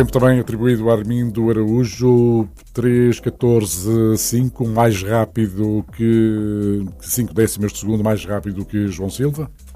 Tempo também atribuído a Armindo Araújo, 3:14.5, mais rápido que 5 décimas de segundo, mais rápido que João Silva.